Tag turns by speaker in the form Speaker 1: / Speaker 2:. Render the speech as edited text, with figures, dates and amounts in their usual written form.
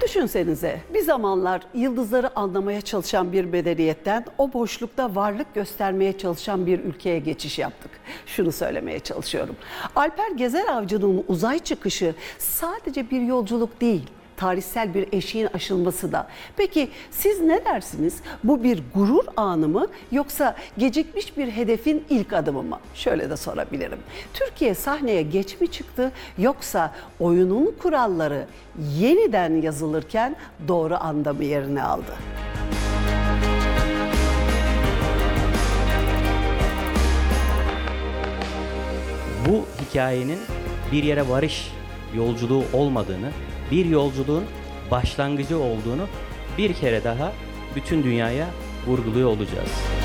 Speaker 1: Düşünsenize, bir zamanlar yıldızları anlamaya çalışan bir medeniyetten o boşlukta varlık göstermeye çalışan bir ülkeye geçiş yaptık. Şunu söylemeye çalışıyorum. Alper Gezer Avcı'nın uzay çıkışı sadece bir yolculuk değil, tarihsel bir eşiğin aşılması da. Peki siz ne dersiniz? Bu bir gurur anı mı yoksa gecikmiş bir hedefin ilk adımı mı? Şöyle de sorabilirim. Türkiye sahneye geç mi çıktı yoksa oyunun kuralları yeniden yazılırken doğru anda mı yerini aldı?
Speaker 2: Bu hikayenin bir yere varış yolculuğu olmadığını, bir yolculuğun başlangıcı olduğunu bir kere daha bütün dünyaya vurguluyor olacağız.